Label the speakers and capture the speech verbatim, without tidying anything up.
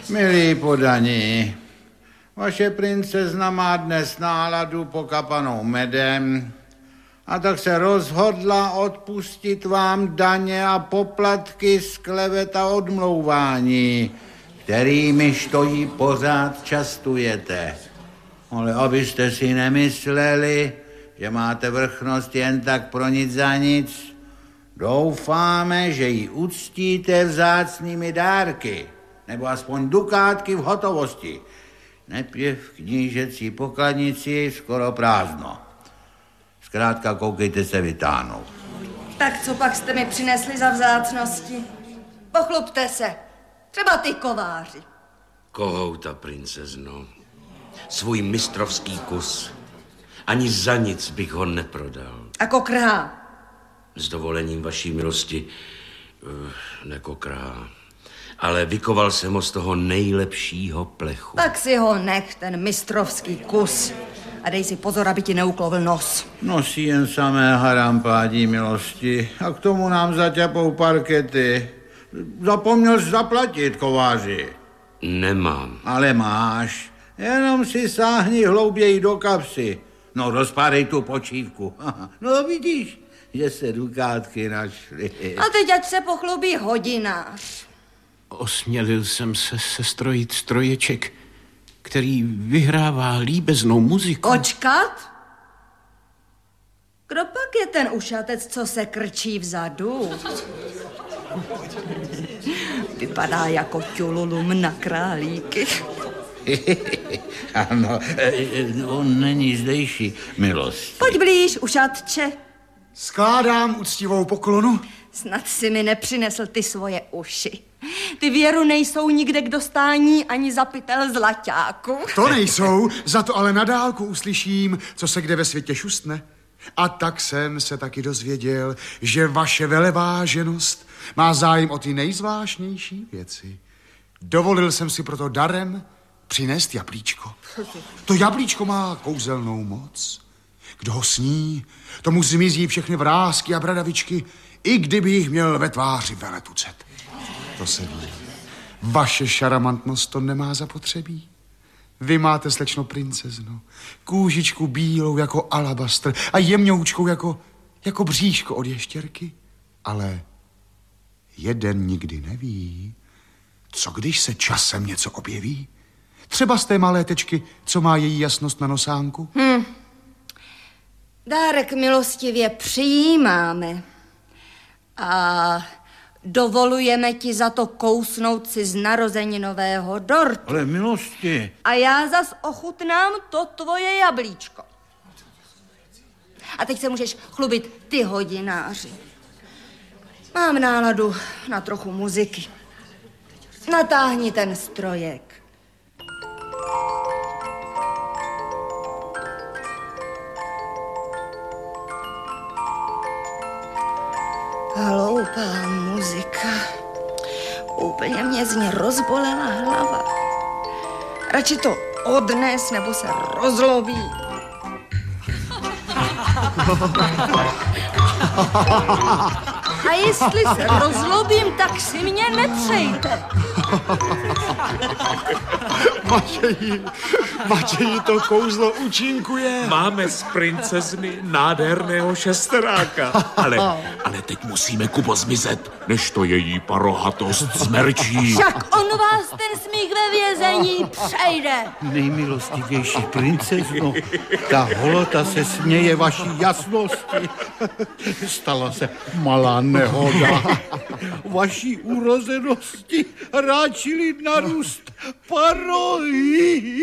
Speaker 1: Milí podaní, vaše princezna má dnes náladu pokapanou medem a tak se rozhodla odpustit vám daně a poplatky z klevet a odmlouvání, kterými stojí pořád častujete. Ale abyste si nemysleli, že máte vrchnost jen tak pro nic za nic, doufáme, že ji uctíte vzácnými dárky, nebo aspoň dukátky v hotovosti. Nepě v knížecí pokladnici skoro prázdno. Zkrátka koukejte se vytáhnout.
Speaker 2: Tak co pak jste mi přinesli za vzácnosti? Pochlupte se. Třeba ty kováři.
Speaker 3: Kohouta, princezno. Svůj mistrovský kus. Ani za nic bych ho neprodal.
Speaker 2: A kokrhá?
Speaker 3: S dovolením vaší milosti uh, nekokrhá. Ale vykoval jsem ho z toho nejlepšího plechu.
Speaker 2: Tak si ho nech, ten mistrovský kus. A dej si pozor, aby ti neuklovil nos.
Speaker 1: Nosí jen samé harampádí milosti a k tomu nám zaťapou parkety. Zapomněl jsi zaplatit, kováři.
Speaker 3: Nemám.
Speaker 1: Ale máš. Jenom si sáhni hlouběji do kapsy. No, rozpádej tu počívku. No, vidíš, že se dukátky našly.
Speaker 2: A teď ať se pochlubí hodinář.
Speaker 4: Osmělil jsem se sestrojit stroječek, který vyhrává líbeznou muziku.
Speaker 2: Očkat? Kdo pak je ten ušatec, co se krčí vzadu? Vypadá jako ťululum na králíky.
Speaker 1: Ano, on není zdejší, milost.
Speaker 2: Pojď blíž, ušatče.
Speaker 5: Skládám úctivou poklonu.
Speaker 2: Snad si mi nepřinesl ty svoje uši. Ty věru nejsou nikde k dostání ani za pytel zlaťáku.
Speaker 5: To nejsou, za to ale na dálku uslyším, co se kde ve světě šustne. A tak jsem se taky dozvěděl, že vaše veleváženost má zájem o ty nejzvláštnější věci. Dovolil jsem si proto darem přinést jablíčko. To jablíčko má kouzelnou moc. Kdo ho sní, tomu zmizí všechny vrásky a bradavičky, i kdyby jich měl ve tváři veletucet. To se ví. Vaše šaramantnost to nemá zapotřebí. Vy máte, slečno princezno, kůžičku bílou jako alabastr a jemňoučkou jako, jako bříško od ještěrky. Ale jeden nikdy neví, co když se časem něco objeví. Třeba z té malé tečky, co má její jasnost na nosánku.
Speaker 2: Hm. Dárek milostivě přijímáme. A dovolujeme ti za to kousnout si z narozeninového dortu.
Speaker 1: Ale milosti.
Speaker 2: A já zas ochutnám to tvoje jablíčko. A teď se můžeš chlubit ty, hodináři. Mám náladu na trochu muziky. Natáhni ten strojek. Hloupá muzika. Úplně mě z ní rozbolela hlava. Radši to odnes, nebo se rozlobí. A jestli se rozlobím, tak si mě nepřejte.
Speaker 5: Matěji, Matěji, to kouzlo účinkuje.
Speaker 6: Máme z princezny nádherného šesteráka. Ale, ale teď musíme, Kubo, zmizet, než to její parohatost zmerčí.
Speaker 2: Však on vás ten smích ve vězení přejde.
Speaker 1: Nejmilostivější princezno, ta holota se směje vaší jasnosti. Stala se malá nehoda. Vaší urozenosti ráčili narůst parohy.